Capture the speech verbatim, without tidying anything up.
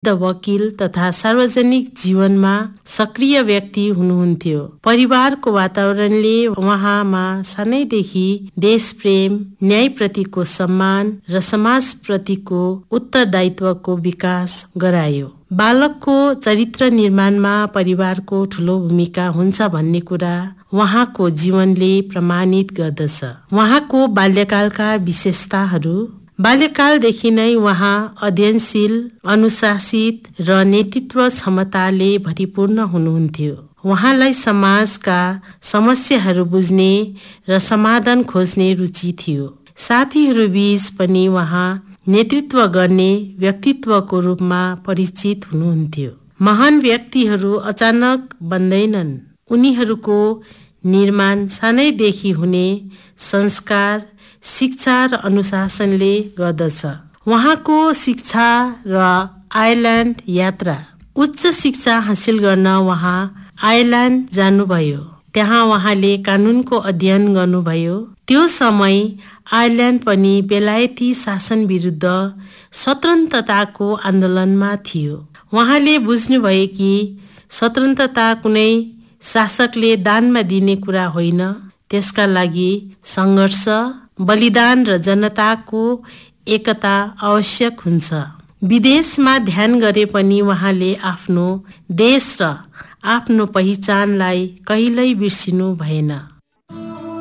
वकिल तथा सार्वजनिक जीवनमा सक्रिय व्यक्ति हुनुहुन्थ्यो। परिवारको वातावरणले उहाँमा सानैदेखि देशप्रेम, न्यायप्रतिको सम्मान र समाजप्रतिको उत्तरदायित्वको विकास गरायो। बालकको चरित्र निर्माणमा परिवारको ठूलो भूमिका हुन्छ भन्ने कुरा उहाँको जीवनले प्रमाणित गर्दछ। उहाँको बाल्यकालका विशेषताहरू: बाल्यकालदेखि नै उहाँ अध्ययनशील, अनुशासित र नेतृत्व क्षमताले भरिपूर्ण हुनुहुन्थ्यो। उहाँलाई समाजका समस्याहरू बुझ्ने र समाधान खोज्ने रुचि थियो। साथीहरू बीच पनि उहाँ नेतृत्व गर्ने व्यक्तित्वको रूपमा परिचित हुनुहुन्थ्यो। महान व्यक्तिहरू अचानक बन्दैनन्, उनीहरूको निर्माण सानैदेखि हुने संस्कार, शिक्षा र अनुशासनले गर्दछ। उहाँको शिक्षा र आयरल्यान्ड यात्रा: उच्च शिक्षा हासिल गर्न उहाँ आयरल्यान्ड जानुभयो। त्यहाँ उहाँले कानुनको अध्ययन गर्नुभयो। त्यो समय आयरल्यान्ड पनि बेलायती शासन विरुद्ध स्वतन्त्रताको आन्दोलनमा थियो। उहाँले बुझ्नुभयो कि स्वतन्त्रता कुनै शासकले दानमा दिने कुरा होइन, त्यसका लागि सङ्घर्ष, बलिदान र जनताको एकता आवश्यक हुन्छ। विदेशमा ध्यान गरे पनि उहाँले आफ्नो देश र आफ्नो पहिचानलाई कहिल्यै बिर्सिनु भएन।